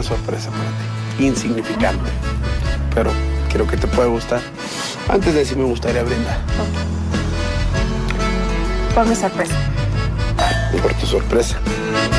sorpresa para ti. Insignificante. Pero creo que te puede gustar. Antes de eso me gustaría brindar. Por mi sorpresa. Por tu sorpresa.